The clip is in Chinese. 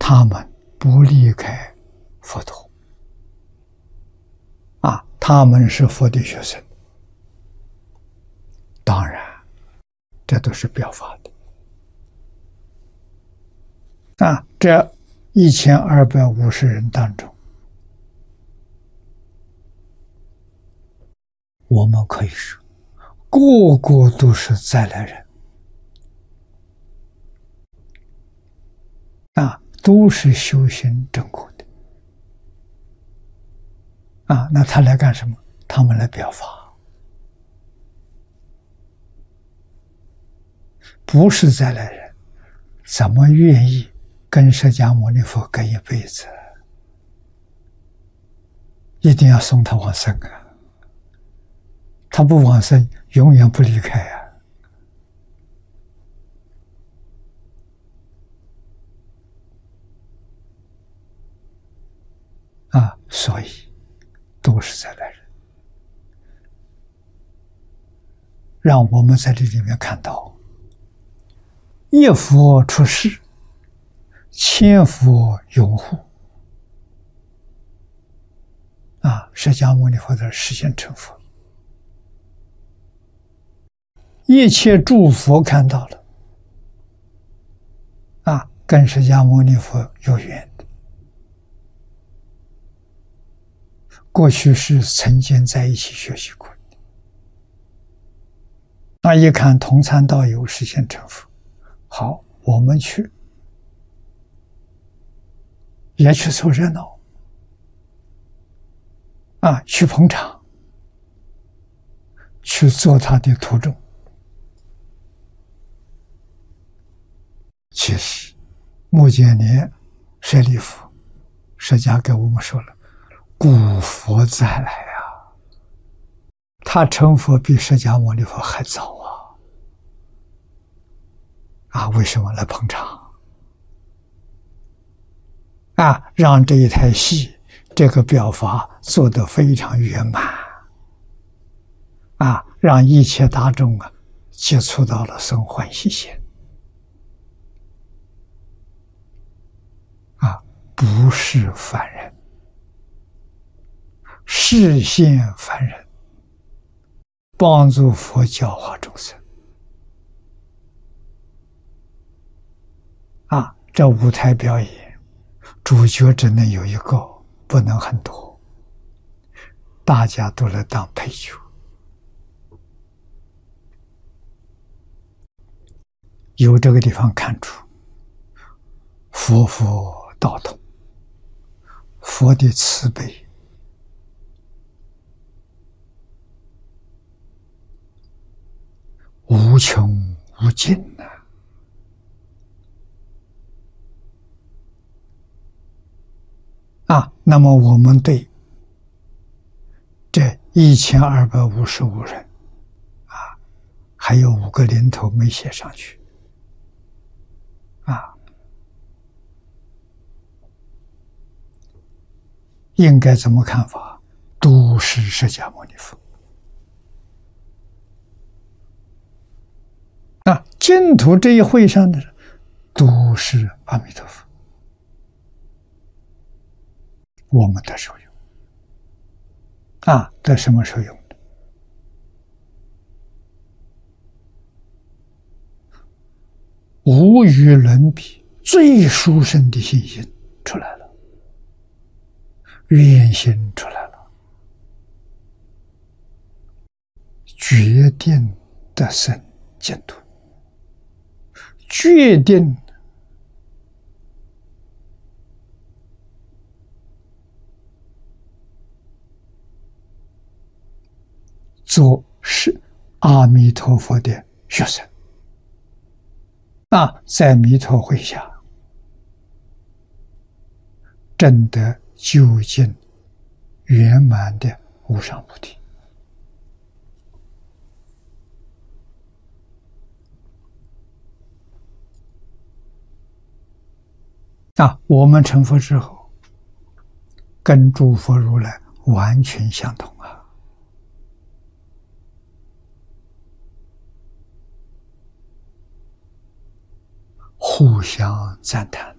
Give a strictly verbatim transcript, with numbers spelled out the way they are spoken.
他们不离开佛陀啊，他们是佛的学生。当然，这都是表法的啊。这一千二百五十人当中，我们可以说，个个都是再来人啊，都是修行正果的啊。那他来干什么？他们来表法。不是再来人，怎么愿意跟释迦牟尼佛跟一辈子？一定要送他往生啊！他不往生，永远不离开啊！啊，所以都是再来人，让我们在这里面看到。一佛出世，千佛拥护啊！释迦牟尼佛的实现成佛，一切诸佛看到了啊，跟释迦牟尼佛有缘的，过去是曾经在一起学习过的，那一看同参道友实现成佛。好，我们去，也去凑热闹，啊，去捧场，去做他的徒众。其实，目犍连、舍利弗，释迦给我们说了，古佛再来啊，他成佛比释迦牟尼佛还早啊。啊，为什么来捧场？啊，让这一台戏，这个表法做得非常圆满，啊，让一切大众啊接触到了生欢喜心，啊，不是凡人，示现凡人，帮助佛教化众生。啊，这舞台表演，主角只能有一个，不能很多，大家都来当配角。由这个地方看出，佛佛道统，佛的慈悲，无穷无尽呐、啊。啊，那么我们对这一千二百五十五人，啊，还有五个零头没写上去，啊，应该怎么看法？都是释迦牟尼佛。啊，净土这一会上的都是阿弥陀佛。我们得受用啊，得什么受用的？无与伦比，最殊胜的信心出来了，愿心出来了，决定得生净土，决定做是阿弥陀佛的学生啊，在弥陀会下证得究竟圆满的无上菩提啊！我们成佛之后，跟诸佛如来完全相同啊！互相赞叹。